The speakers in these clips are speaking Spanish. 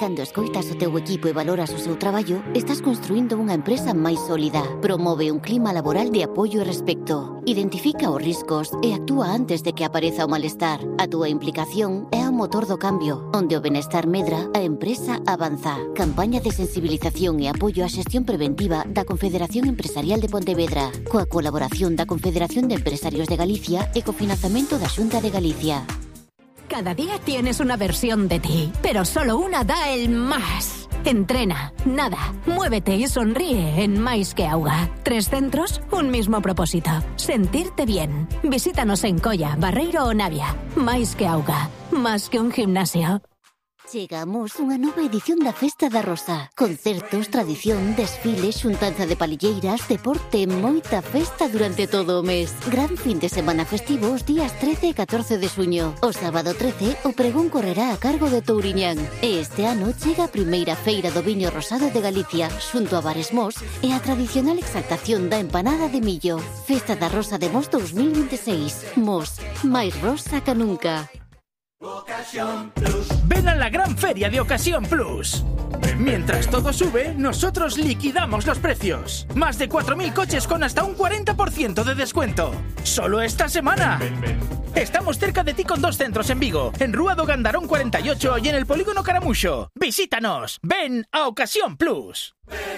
Cando escoitas o teu equipo e valoras o seu traballo, estás construindo unha empresa máis sólida. Promove un clima laboral de apoio e respecto. Identifica os riscos e actúa antes de que apareza o malestar. A túa implicación é o motor do cambio. Onde o benestar medra, a empresa avanza. Campaña de sensibilización e apoio á xestión preventiva da Confederación Empresarial de Pontevedra, coa colaboración da Confederación de Empresarios de Galicia e cofinanciamento da Xunta de Galicia. Cada día tienes una versión de ti, pero solo una da el más. Entrena, nada, muévete y sonríe en Mais que Auga. 3 centros, un mismo propósito: sentirte bien. Visítanos en Colla, Barreiro o Navia. Mais que Auga, más que un gimnasio. Chegamos unha nova edición da Festa da Rosa. Concertos, tradición, desfiles, xuntanza de palilleiras, deporte, moita festa durante todo o mes. Gran fin de semana festivo os días 13 e 14 de xuño. O sábado 13, o pregón correrá a cargo de Touriñán. E este ano chega a primeira feira do viño rosado de Galicia, xunto a Bares Mos e a tradicional exaltación da empanada de millo. Festa da Rosa de Mos 2026. Mos, máis rosa que nunca. Ven a la gran feria de Ocasión Plus. Mientras todo sube, nosotros liquidamos los precios. Más de 4.000 coches con hasta un 40% de descuento. ¡Solo esta semana! Estamos cerca de ti con 2 centros en Vigo, en Rúa do Gandarón 48 y en el Polígono Caramuxo. ¡Visítanos! ¡Ven a Ocasión Plus!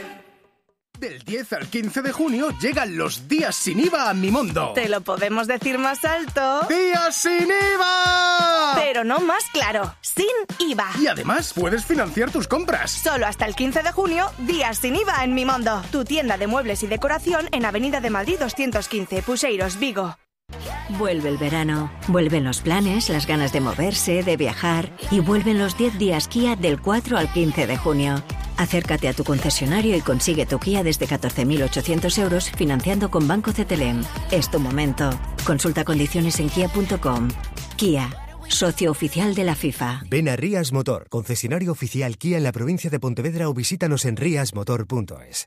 Del 10 al 15 de junio llegan los días sin IVA a Mimondo. ¿Te lo podemos decir más alto? ¡Días sin IVA! Pero no más claro, sin IVA. Y además puedes financiar tus compras. Solo hasta el 15 de junio, días sin IVA en Mimondo. Tu tienda de muebles y decoración en Avenida de Madrid 215, Puxeiros, Vigo. Vuelve el verano, vuelven los planes, las ganas de moverse, de viajar y vuelven los 10 días Kia del 4 al 15 de junio. Acércate a tu concesionario y consigue tu Kia desde 14.800 euros financiando con Banco CTLM. Es tu momento. Consulta condiciones en kia.com. Kia, socio oficial de la FIFA. Ven a Rías Motor, concesionario oficial Kia en la provincia de Pontevedra o visítanos en riasmotor.es.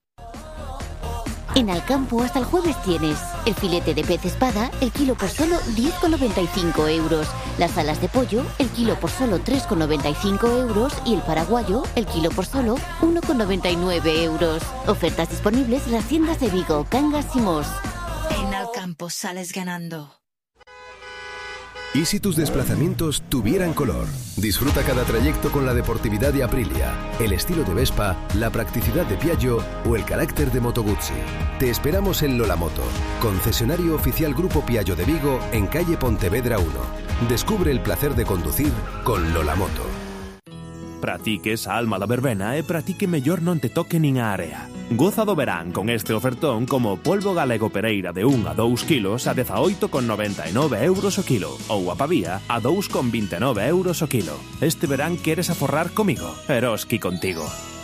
En Alcampo hasta el jueves tienes el filete de pez espada, el kilo por solo 10,95 euros. Las alas de pollo, el kilo por solo 3,95 euros. Y el paraguayo, el kilo por solo 1,99 euros. Ofertas disponibles en las tiendas de Vigo, Cangas y Mos. En Alcampo sales ganando. ¿Y si tus desplazamientos tuvieran color? Disfruta cada trayecto con la deportividad de Aprilia, el estilo de Vespa, la practicidad de Piaggio o el carácter de Moto Guzzi. Te esperamos en Lolamoto, concesionario oficial Grupo Piaggio de Vigo, en calle Pontevedra 1. Descubre el placer de conducir con Lolamoto. Pratique esa alma da verbena e pratique mellor non te toque nin a area. Goza do verán con este ofertón como polvo galego Pereira de 1 a 2 kilos a 18,99 euros o kilo ou a pavía a 2,29 euros o kilo. Este verán queres aforrar comigo, Eroski contigo.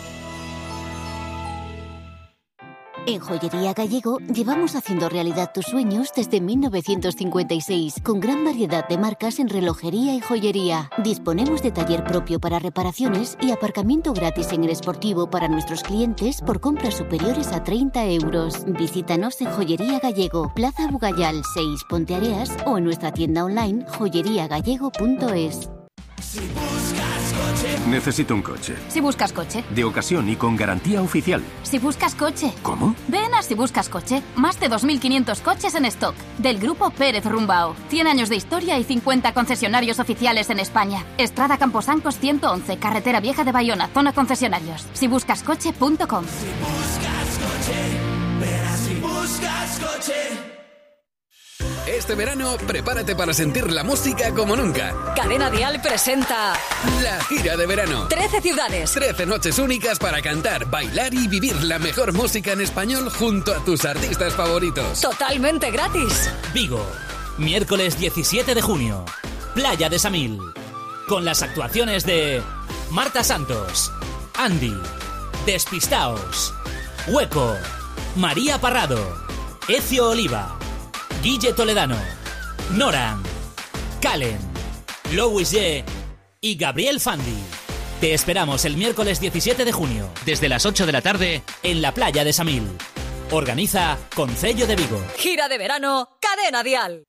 En Joyería Gallego llevamos haciendo realidad tus sueños desde 1956, con gran variedad de marcas en relojería y joyería. Disponemos de taller propio para reparaciones y aparcamiento gratis en el Esportivo para nuestros clientes por compras superiores a 30 euros. Visítanos en Joyería Gallego, Plaza Bugallal 6, Ponteareas, o en nuestra tienda online joyeriagallego.es. Si buscas coche. Necesito un coche. Si buscas coche. De ocasión y con garantía oficial. Si buscas coche. ¿Cómo? Ven a Si buscas coche. Más de 2.500 coches en stock. Del grupo Pérez Rumbao. 100 años de historia y 50 concesionarios oficiales en España. Estrada Camposancos 111, Carretera Vieja de Bayona, zona concesionarios. Sibuscascoche.com. Si buscas coche. Ven a Si buscas coche. Este verano, prepárate para sentir la música como nunca. Cadena Dial presenta la gira de verano. 13 ciudades. 13 noches únicas para cantar, bailar y vivir la mejor música en español junto a tus artistas favoritos. Totalmente gratis. Vigo, miércoles 17 de junio. Playa de Samil. Con las actuaciones de Marta Santos, Andy, Despistaos, Hueco, María Parrado, Ezio Oliva, Guille Toledano, Noran, Calen, Louis G y Gabriel Fandi. Te esperamos el miércoles 17 de junio, desde las 8 de la tarde, en la playa de Samil. Organiza Concello de Vigo. Gira de verano, Cadena Dial.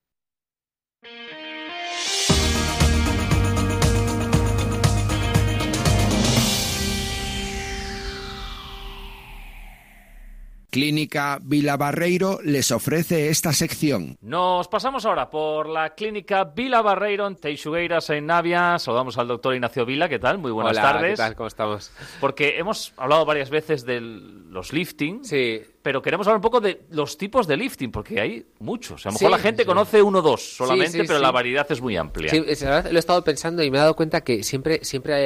Clínica Vila Barreiro les ofrece esta sección. Nos pasamos ahora por la Clínica Vila Barreiro en Teixugueiras, en Navia. Saludamos al doctor Ignacio Vila. ¿Qué tal? Muy buenas tardes. ¿Qué tal? ¿Cómo estamos? Porque hemos hablado varias veces de los lifting. Sí. Pero queremos hablar un poco de los tipos de lifting, porque hay muchos. A lo mejor la gente conoce uno o dos solamente, pero la variedad es muy amplia. Sí, la verdad, lo he estado pensando y me he dado cuenta que siempre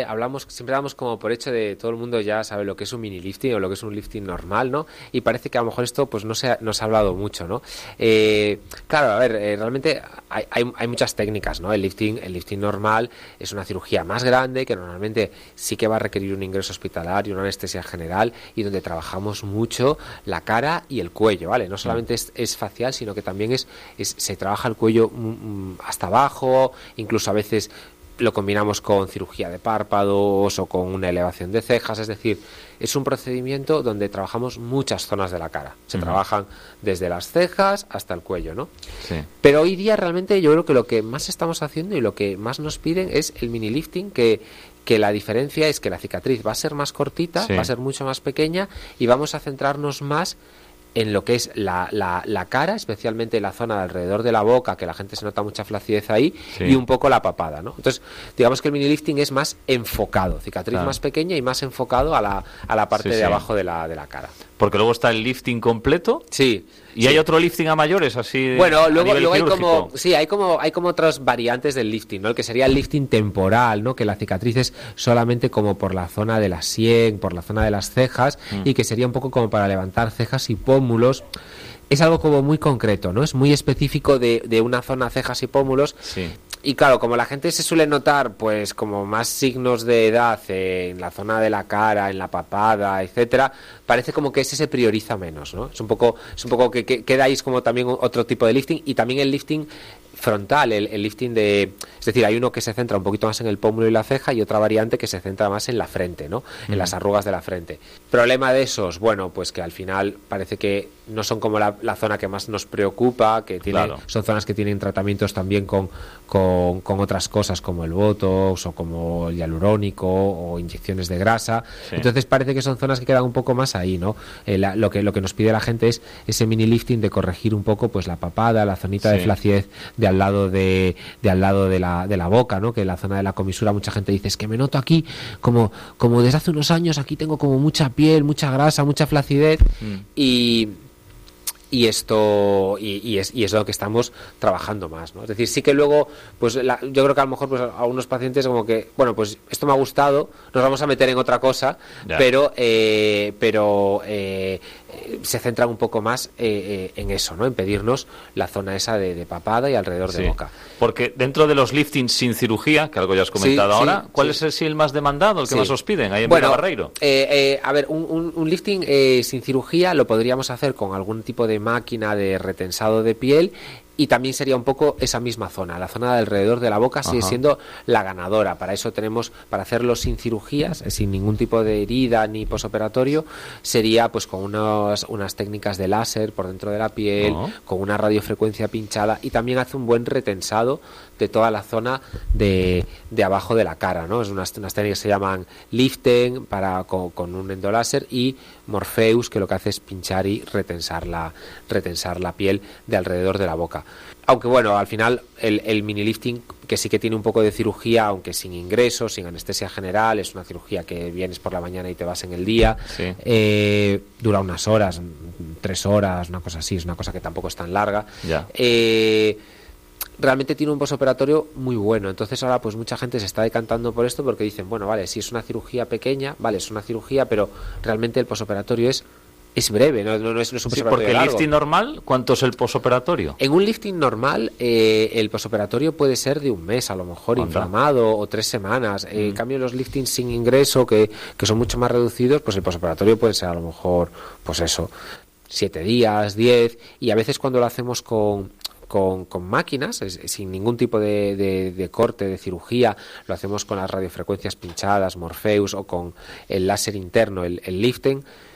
damos como por hecho de todo el mundo ya sabe lo que es un mini lifting o lo que es un lifting normal, ¿no? Y parece que a lo mejor esto pues no se ha hablado mucho, ¿no? Claro, a ver, realmente hay muchas técnicas, ¿no? El lifting normal es una cirugía más grande que normalmente sí que va a requerir un ingreso hospitalario, una anestesia general y donde trabajamos mucho la cara y el cuello, ¿vale? No solamente es facial, sino que también se trabaja el cuello hasta abajo, incluso a veces lo combinamos con cirugía de párpados o con una elevación de cejas, es decir, es un procedimiento donde trabajamos muchas zonas de la cara. Se trabajan desde las cejas hasta el cuello, ¿no? Sí. Pero hoy día realmente yo creo que lo que más estamos haciendo y lo que más nos piden es el mini lifting, que la diferencia es que la cicatriz va a ser más cortita, va a ser mucho más pequeña y vamos a centrarnos más en lo que es la cara, especialmente la zona de alrededor de la boca, que la gente se nota mucha flacidez ahí, y un poco la papada, ¿no? Entonces, digamos que el mini lifting es más enfocado, cicatriz más pequeña y más enfocado a la parte de abajo de la cara. Porque luego está el lifting completo. Sí. ¿Y hay otro lifting a mayores así? Bueno, luego hay como otras variantes del lifting, ¿no? El que sería el lifting temporal, ¿no? Que la cicatriz es solamente como por la zona de la sien, por la zona de las cejas, y que sería un poco como para levantar cejas y pómulos. Es algo como muy concreto, ¿no? Es muy específico de una zona, cejas y pómulos. Sí. Y claro, como la gente se suele notar pues como más signos de edad en la zona de la cara, en la papada, etcétera, parece como que ese se prioriza menos, ¿no? Es un poco que quedáis como también otro tipo de lifting, y también el lifting frontal, el lifting es decir, hay uno que se centra un poquito más en el pómulo y la ceja y otra variante que se centra más en la frente, ¿no? En las arrugas de la frente. Problema de esos, bueno, pues que al final parece que no son como la zona que más nos preocupa, que son zonas que tienen tratamientos también con otras cosas como el botox o como el hialurónico o inyecciones de grasa. Sí. Entonces parece que son zonas que quedan un poco más ahí, ¿no? Lo que nos pide la gente es ese mini lifting de corregir un poco pues la papada, la zonita de flacidez de al lado de la boca, ¿no? Que la zona de la comisura mucha gente dice, es que me noto aquí como desde hace unos años, aquí tengo como mucha piel, mucha grasa, mucha flacidez, y esto es lo que estamos trabajando más, ¿no? Es decir, sí que luego pues yo creo que a lo mejor pues a unos pacientes como que, bueno, pues esto me ha gustado, nos vamos a meter en otra cosa, pero se centran un poco más en eso, ¿no? En pedirnos la zona esa de papada y alrededor de boca. Porque dentro de los liftings sin cirugía, que algo ya has comentado ahora, ¿cuál es el más demandado, el que más os piden ahí en Vila Barreiro? A ver, un lifting sin cirugía lo podríamos hacer con algún tipo de máquina de retensado de piel, y también sería un poco esa misma zona, la zona de alrededor de la boca sigue siendo la ganadora. Para eso tenemos, para hacerlo sin cirugías, sin ningún tipo de herida ni posoperatorio, sería pues con unas técnicas de láser por dentro de la piel, con una radiofrecuencia pinchada, y también hace un buen retensado de toda la zona de abajo de la cara, ¿no? Es unas técnicas que se llaman lifting con un endoláser, y Morpheus, que lo que hace es pinchar y retensar la piel de alrededor de la boca. Aunque bueno, al final el mini lifting, que sí que tiene un poco de cirugía, aunque sin ingreso, sin anestesia general, es una cirugía que vienes por la mañana y te vas en el día, dura unas horas, 3 horas, una cosa así, es una cosa que tampoco es tan larga. Realmente tiene un posoperatorio muy bueno. Entonces ahora pues mucha gente se está decantando por esto, porque dicen, bueno, vale, si es una cirugía pequeña, vale, es una cirugía, pero realmente el posoperatorio es breve, no es un posoperatorio porque largo. El lifting normal, ¿cuánto es el posoperatorio? En un lifting normal el posoperatorio puede ser de un mes a lo mejor, inflamado, o 3 semanas. En cambio, los liftings sin ingreso, que son mucho más reducidos, pues el posoperatorio puede ser a lo mejor, pues eso, 7 días, 10, y a veces cuando lo hacemos con máquinas, sin ningún tipo de corte, de cirugía, lo hacemos con las radiofrecuencias pinchadas, Morpheus, o con el láser interno, el lifting,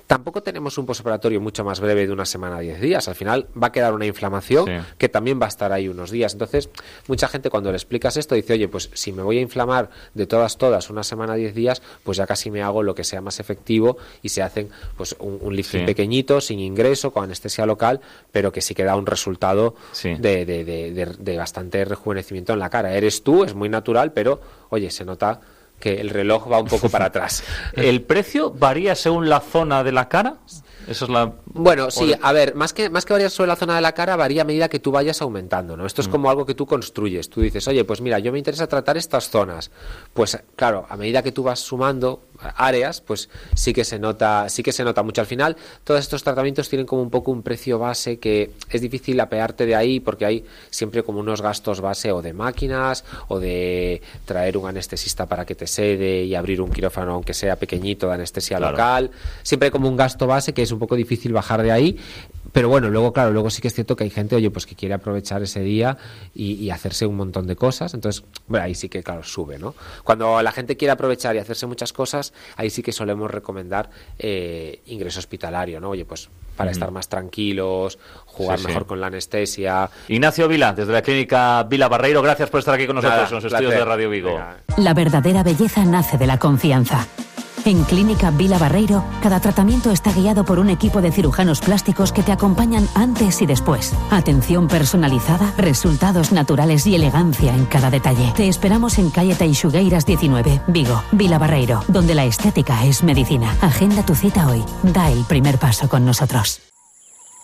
tampoco tenemos un posoperatorio mucho más breve de una semana a 10 días. Al final va a quedar una inflamación que también va a estar ahí unos días. Entonces, mucha gente cuando le explicas esto dice, oye, pues si me voy a inflamar de todas una semana a 10 días, pues ya casi me hago lo que sea más efectivo y se hacen pues un lifting pequeñito, sin ingreso, con anestesia local, pero que sí que da un resultado de bastante rejuvenecimiento en la cara. Eres tú, es muy natural, pero oye, se nota que el reloj va un poco para atrás. ¿El precio varía según la zona de la cara? Eso es la... Bueno, sí, a ver, más que variar sobre la zona de la cara, varía a medida que tú vayas aumentando, ¿no? Esto es como algo que tú construyes. Tú dices, oye, pues mira, yo me interesa tratar estas zonas. Pues claro, a medida que tú vas sumando áreas, pues sí que se nota mucho. Al final, todos estos tratamientos tienen como un poco un precio base que es difícil apearte de ahí porque hay siempre como unos gastos base o de máquinas o de traer un anestesista para que te sede y abrir un quirófano aunque sea pequeñito de anestesia local. Siempre hay como un gasto base que es un poco difícil bajar de ahí, pero bueno, luego sí que es cierto que hay gente, oye, pues que quiere aprovechar ese día y hacerse un montón de cosas, entonces, bueno, ahí sí que, claro, sube, ¿no? Cuando la gente quiere aprovechar y hacerse muchas cosas, ahí sí que solemos recomendar ingreso hospitalario, ¿no? Oye, pues para estar más tranquilos, jugar mejor con la anestesia. Ignacio Vila, desde la clínica Vila Barreiro, gracias por estar aquí con nosotros en los estudios de Radio Vigo. Venga. La verdadera belleza nace de la confianza. En Clínica Vila Barreiro, cada tratamiento está guiado por un equipo de cirujanos plásticos que te acompañan antes y después. Atención personalizada, resultados naturales y elegancia en cada detalle. Te esperamos en calle Teixugueiras 19, Vigo, Vila Barreiro, donde la estética es medicina. Agenda tu cita hoy. Da el primer paso con nosotros.